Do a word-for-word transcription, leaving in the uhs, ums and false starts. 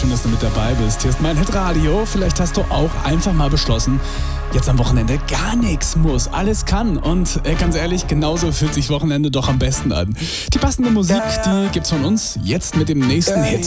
schön, dass du mit dabei bist. Hier ist mein Hitradio. Vielleicht hast du auch einfach mal beschlossen, jetzt am Wochenende gar nichts muss, alles kann. Und äh, ganz ehrlich, genauso fühlt sich Wochenende doch am besten an. Die passende Musik, die gibt's von uns jetzt mit dem nächsten Hit.